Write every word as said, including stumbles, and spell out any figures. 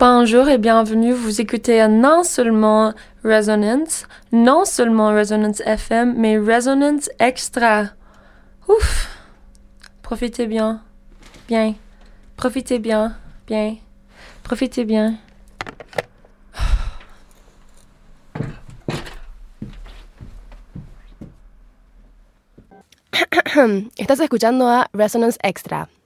Bonjour et bienvenue. Vous écoutez non seulement Resonance, non seulement Resonance F M, mais Resonance Extra. Ouf! Profitez bien. Bien. Profitez bien. Bien. Profitez bien. Estás escuchando a Resonance Extra.